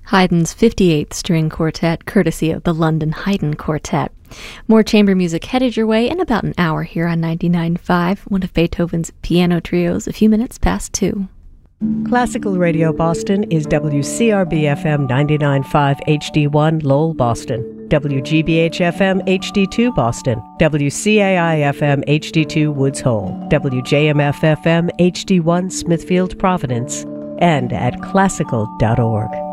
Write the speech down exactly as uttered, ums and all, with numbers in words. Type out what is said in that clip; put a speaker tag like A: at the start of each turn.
A: Haydn's fifty-eighth String Quartet, courtesy of the London Haydn Quartet. More chamber music headed your way in about an hour here on ninety-nine point five, one of Beethoven's piano trios, a few minutes past two.
B: Classical Radio Boston is W C R B F M ninety-nine point five H D one Lowell, Boston, W G B H F M H D two Boston, W C A I F M H D two Woods Hole, W J M F F M H D one Smithfield, Providence, and at classical dot org.